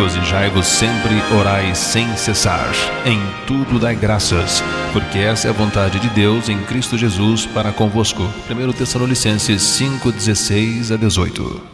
Regozijai-vos sempre, orai sem cessar. Em tudo dai graças, porque essa é a vontade de Deus em Cristo Jesus para convosco. 1 Tessalonicenses 5:16-18.